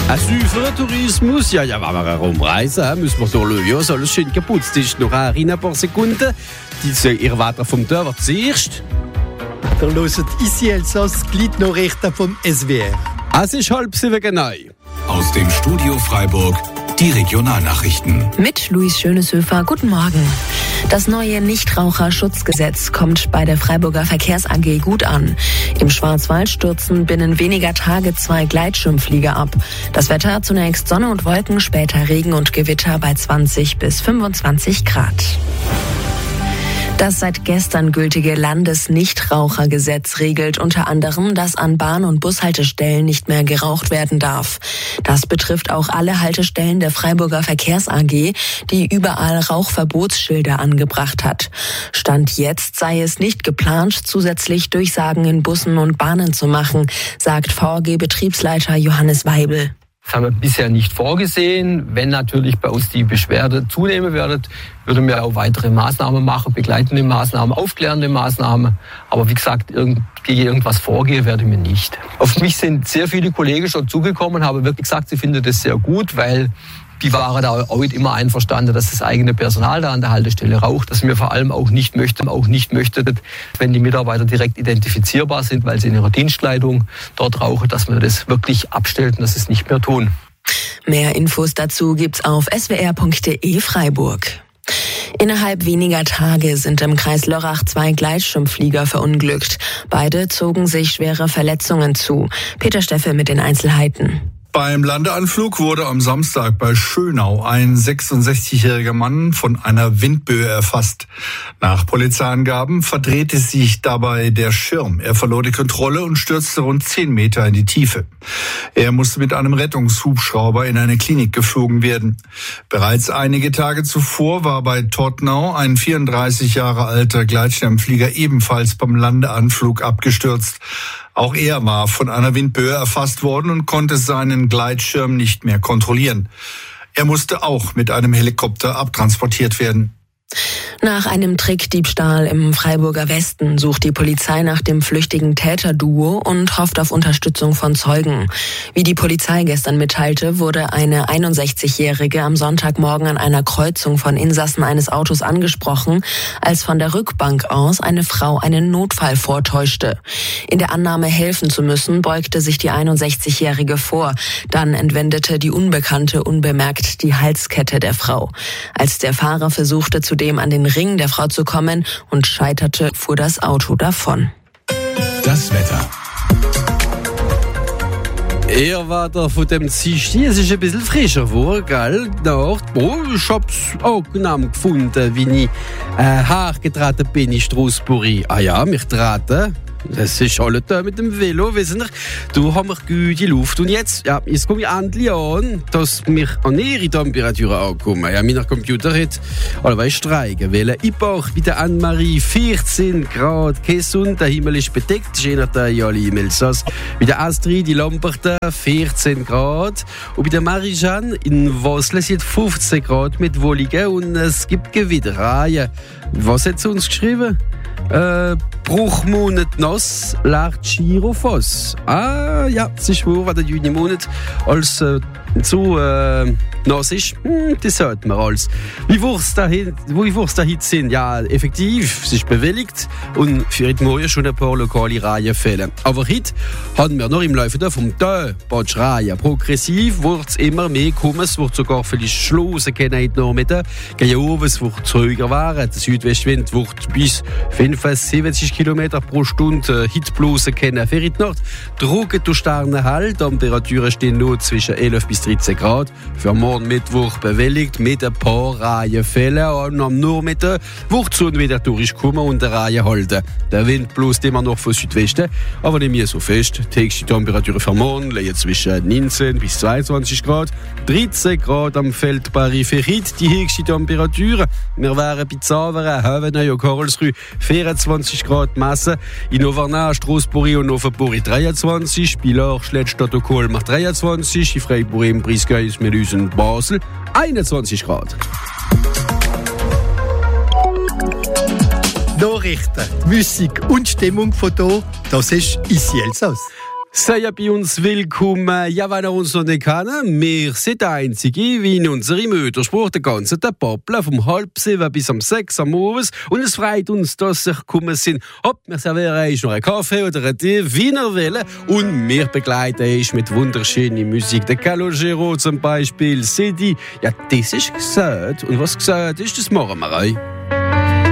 Ein sauberer Tourismus, ja, wenn wir herumreisen, müssen wir hier schauen, dass alles schön geputzt ist. Noch ein paar Sekunden. Diese Irrwetter vom Dörfer zuerst. Da hört ici Elsass die Gliednachrichten vom SWR. Es ist 6:30 genau. Aus dem Studio Freiburg die Regionalnachrichten. Mit Luis Schöneshöfer, guten Morgen. Das neue Nichtraucherschutzgesetz kommt bei der Freiburger Verkehrs AG gut an. Im Schwarzwald stürzen binnen weniger Tage 2 Gleitschirmflieger ab. Das Wetter zunächst Sonne und Wolken, später Regen und Gewitter bei 20 bis 25 Grad. Das seit gestern gültige Landesnichtrauchergesetz regelt unter anderem, dass an Bahn- und Bushaltestellen nicht mehr geraucht werden darf. Das betrifft auch alle Haltestellen der Freiburger Verkehrs AG, die überall Rauchverbotsschilder angebracht hat. Stand jetzt sei es nicht geplant, zusätzlich Durchsagen in Bussen und Bahnen zu machen, sagt VAG-Betriebsleiter Johannes Weibel. Das haben wir bisher nicht vorgesehen. Wenn natürlich bei uns die Beschwerde zunehmen wird, würden wir auch weitere Maßnahmen machen, begleitende Maßnahmen, aufklärende Maßnahmen. Aber wie gesagt, gegen irgendwas vorgehen werde ich mir nicht. Auf mich sind sehr viele Kollegen schon zugekommen und haben wirklich gesagt, sie finden das sehr gut, weil die waren da auch immer einverstanden, dass das eigene Personal da an der Haltestelle raucht. Dass wir vor allem auch nicht möchten, wenn die Mitarbeiter direkt identifizierbar sind, weil sie in ihrer Dienstkleidung dort rauchen, dass wir das wirklich abstellen, dass sie es nicht mehr tun. Mehr Infos dazu gibt's auf swr.de Freiburg. Innerhalb weniger Tage sind im Kreis Lörrach 2 Gleitschirmflieger verunglückt. Beide zogen sich schwere Verletzungen zu. Peter Steffel mit den Einzelheiten. Beim Landeanflug wurde am Samstag bei Schönau ein 66-jähriger Mann von einer Windböe erfasst. Nach Polizeiangaben verdrehte sich dabei der Schirm. Er verlor die Kontrolle und stürzte rund 10 Meter in die Tiefe. Er musste mit einem Rettungshubschrauber in eine Klinik geflogen werden. Bereits einige Tage zuvor war bei Todtnau ein 34 Jahre alter Gleitschirmflieger ebenfalls beim Landeanflug abgestürzt. Auch er war von einer Windböe erfasst worden und konnte seinen Gleitschirm nicht mehr kontrollieren. Er musste auch mit einem Helikopter abtransportiert werden. Nach einem Trickdiebstahl im Freiburger Westen sucht die Polizei nach dem flüchtigen Täterduo und hofft auf Unterstützung von Zeugen. Wie die Polizei gestern mitteilte, wurde eine 61-Jährige am Sonntagmorgen an einer Kreuzung von Insassen eines Autos angesprochen, als von der Rückbank aus eine Frau einen Notfall vortäuschte. In der Annahme, helfen zu müssen, beugte sich die 61-Jährige vor. Dann entwendete die Unbekannte unbemerkt die Halskette der Frau. Als der Fahrer versuchte, zudem an den Ring der Frau zu kommen und scheiterte, fuhr das Auto davon. Das Wetter. Er war da von dem Zischti, es ist ein bisschen frischer geworden, gell? Ich hab's auch genau gefunden, wie ich hergetreten bin in Straßburg. Ah ja, mich treten. Das ist alles da mit dem Velo, wissen Sie. Du haben wir gute Luft. Und jetzt komme ich endlich an, dass mich an ihre Temperaturen ankommen. Ja, mein Computer hat allweil streiken wollen. Ich brauche bei der Anne-Marie 14 Grad, kein Sonne, der Himmel ist bedeckt, je nachdem alle im Elsass. Bei der Astrid, die Lamberta, 14 Grad. Und bei der Marie-Jeanne in Wasle sind 15 Grad mit Wolligen und es gibt Gewitterreihen. Was hat sie uns geschrieben? Bruchmonat nass, lacht Girofoss. Ah ja, es ist wahr, wenn der Juni-Monat als so nass ist, das hört man alles. Wie Wurst dahin sind, ja, effektiv, es ist bewilligt und für heute Morgen schon ein paar lokale Reihen fehlen. Aber heute haben wir noch im Laufe vom Tag ein paar Reihen. Progressiv wird es immer mehr kommen, es wird sogar vielleicht schlossen können heute Nachmittag. Gegen oben, es wird zöger werden. Der Südwestwind wird bis 75 km pro Stunde Hitblosen können für heute Nacht. Drucken durch Sterne halt, Temperaturen stehen nur zwischen 11 bis 13 Grad. Für morgen Mittwoch bewilligt mit ein paar Reihenfällen. Und am Nachmittag wird die Sonne wieder durchkommen und die Reihe halten. Der Wind bläst immer noch von Südwesten, aber nicht mehr so fest. Die höchste Temperatur für morgen liegt zwischen 19 bis 22 Grad. 13 Grad am Feldbari für heute die höchste Temperatur. Wir wären bei Zaveren, Hövenay und Karlsruhe 24 Grad Masse. In Auvergne, Straßburg und Offenburg 23. Bei Lorch, Lettstadt und Colmar 23. In Freiburg, im Briesgeis, Melüsen und Basel 21 Grad. Nachrichten, Musik und Stimmung von hier, das ist ici Elsass. Sei bei uns willkommen. Ja, wenn ihr uns noch nicht kennen, wir sind die Einzigen, wie in unserem Mütterspruch den ganzen Tag Pappeln vom 6:30 bis 6 am Morgen. Und es freut uns, dass ihr gekommen sind. Hopp, wir servieren euch noch einen Kaffee oder einen Tee, wie ihr wollt. Und wir begleiten euch mit wunderschöner Musik. Der Calogero zum Beispiel, Sedi. Ja, das ist gesagt. Und was gesagt ist, das machen wir euch.